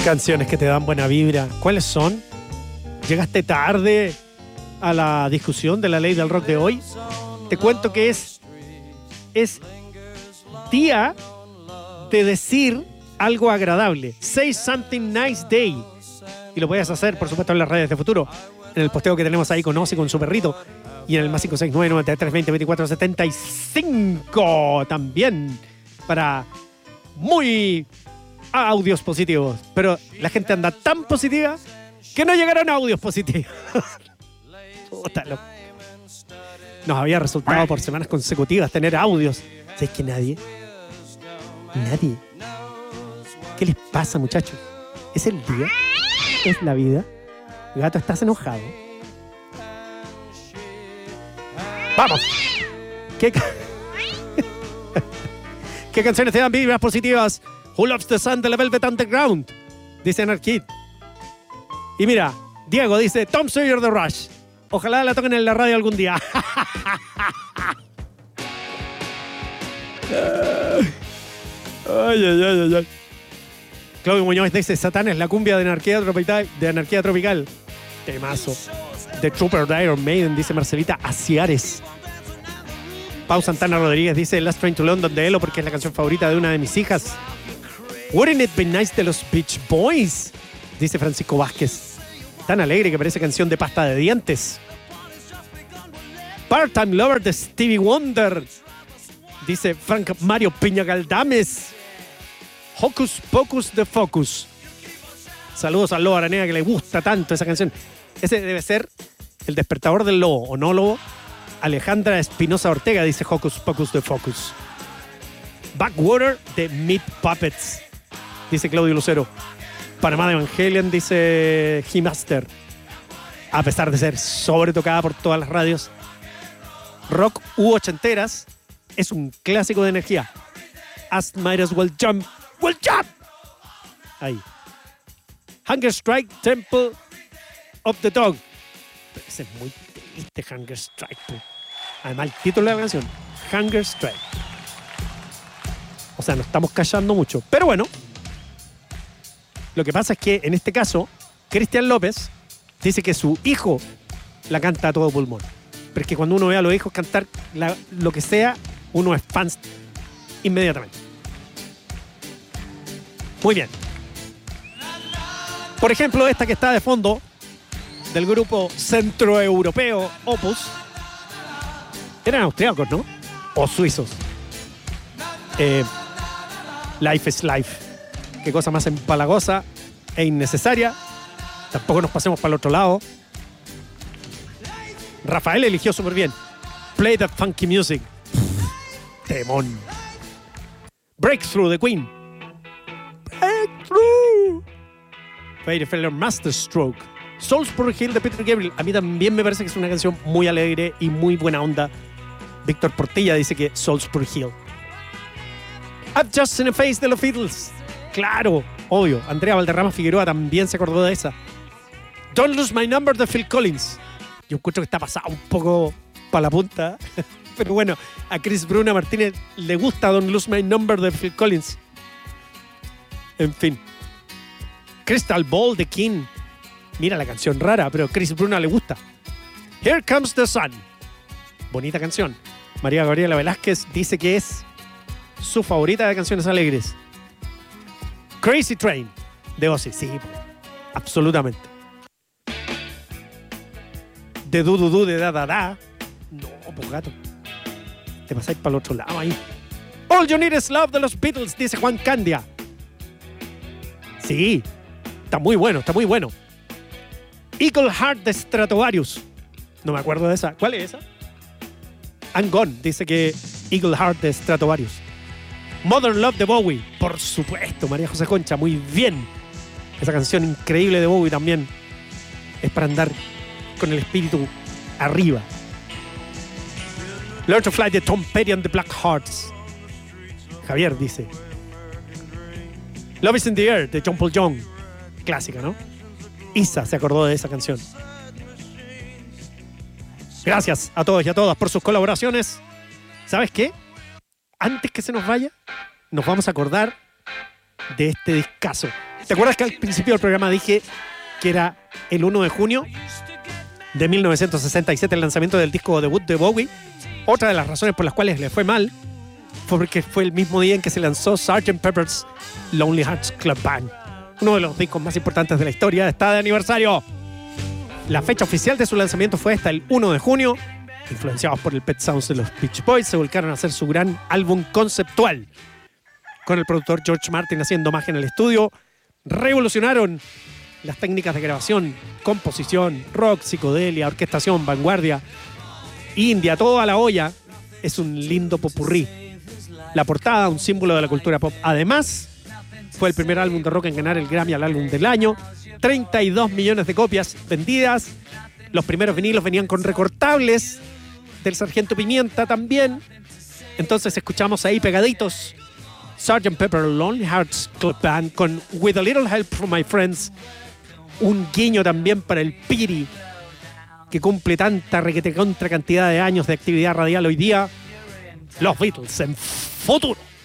Canciones que te dan buena vibra. ¿Cuáles son? ¿Llegaste tarde a la discusión de la ley del rock de hoy? Te cuento que es día de decir algo agradable. Say something nice day. Y lo puedes hacer, por supuesto, en las redes de futuro. En el posteo que tenemos ahí con Ozzy, con su perrito. Y en el más 569-9320-2475. También para muy audios positivos. Pero la gente anda tan positiva que no llegaron audios positivos. Puta, nos había resultado por semanas consecutivas tener audios. ¿Sabes que nadie? ¿Qué les pasa, muchachos? ¿Es el día? ¿Es la vida? Gato, ¿estás enojado? ¡Vamos! ¿Qué canciones te dan vibras positivas? Who Loves the Sun de la Velvet Underground, dice Anarkid. Y mira, Diego dice Tom Sawyer de Rush. Ojalá la toquen en la radio algún día. Ay. Claudio Muñoz dice Satán es la cumbia de Anarquía Tropical. Temazo. The Trooper de Iron Maiden, dice Marcelita Aciares. Pau Santana Rodríguez dice Last Train to London de Elo porque es la canción favorita de una de mis hijas. Wouldn't It Be Nice de los Beach Boys, dice Francisco Vázquez. Tan alegre que parece canción de pasta de dientes. Part-Time Lover de Stevie Wonder, dice Frank Mario Piña Galdames. Hocus Pocus de Focus. Saludos al Lobo Aranea que le gusta tanto esa canción. Ese debe ser el despertador del lobo, ¿o no, lobo? Alejandra Espinosa Ortega dice Hocus Pocus de Focus. Backwater de Meat Puppets, dice Claudio Lucero. Panamá de Evangelion, dice He-Master. A pesar de ser sobretocada por todas las radios, rock ochenteras es un clásico de energía. As might as well jump. Well jump. Ahí. Hunger Strike, Temple of the Dog. Pero ese es muy triste, Hunger Strike. Además, el título de la canción, Hunger Strike. O sea, nos estamos callando mucho. Pero bueno, lo que pasa es que en este caso, Cristian López dice que su hijo la canta a todo pulmón. Pero es que cuando uno ve a los hijos cantar lo que sea, uno es fan inmediatamente. Muy bien. Por ejemplo, esta que está de fondo, del grupo centroeuropeo Opus, eran austriacos, ¿no? O suizos. Life is Life. Qué cosa más empalagosa e innecesaria. Tampoco nos pasemos para el otro lado. Rafael eligió súper bien. Play That Funky Music. Temón. Breakthrough de Queen. Breakthrough. Fairfield Masterstroke. Salisbury Hill de Peter Gabriel. A mí también me parece que es una canción muy alegre y muy buena onda. Víctor Portilla dice que Salisbury Hill. I've Just Seen a Face de los Beatles. Claro, obvio. Andrea Valderrama Figueroa también se acordó de esa. Don't Lose My Number de Phil Collins. Yo encuentro que está pasado un poco para la punta. Pero bueno, a Chris Bruna Martínez le gusta Don't Lose My Number de Phil Collins. En fin. Crystal Ball de King. Mira la canción rara, pero a Chris Bruna le gusta. Here Comes the Sun. Bonita canción. María Gabriela Velázquez dice que es su favorita de canciones alegres. Crazy Train de Ozzy. Sí, absolutamente. De Du Du Du de Da Da Da. No, pues gato. Te pasáis para el otro lado ahí. All You Need Is Love de los Beatles, dice Juan Candia. Sí, está muy bueno, está muy bueno. Eagle Heart de Stratovarius. No me acuerdo de esa. ¿Cuál es esa? I'm Gone, dice que Eagle Heart de Stratovarius. Modern Love de Bowie. Por supuesto, María José Concha, muy bien. Esa canción increíble de Bowie también es para andar con el espíritu arriba. Learn to Fly de Tom Petty and the Black Hearts. Javier dice. Love is in the Air de John Paul Young. Clásica, ¿no? Isa se acordó de esa canción. Gracias a todos y a todas por sus colaboraciones. ¿Sabes qué? Antes que se nos vaya, nos vamos a acordar de este discazo. ¿Te acuerdas que al principio del programa dije que era el 1 de junio de 1967 el lanzamiento del disco debut de Bowie? Otra de las razones por las cuales le fue mal fue porque fue el mismo día en que se lanzó Sgt. Pepper's Lonely Hearts Club Band. Uno de los discos más importantes de la historia está de aniversario. La fecha oficial de su lanzamiento fue hasta el 1 de junio. Influenciados por el Pet Sounds de los Beach Boys, se volcaron a hacer su gran álbum conceptual. Con el productor George Martin haciendo magia en el estudio, revolucionaron las técnicas de grabación, composición, rock, psicodelia, orquestación, vanguardia, India, todo a la olla. Es un lindo popurrí. La portada, un símbolo de la cultura pop. Además, fue el primer álbum de rock en ganar el Grammy al álbum del año. 32 millones de copias vendidas. Los primeros vinilos venían con recortables del Sargento Pimienta también. Entonces escuchamos ahí pegaditos Sgt. Pepper Lonely Hearts Club Band con With a Little Help from My Friends. Un guiño también para el Piri, que cumple tanta requete contra cantidad de años de actividad radial hoy día. Los Beatles en futuro.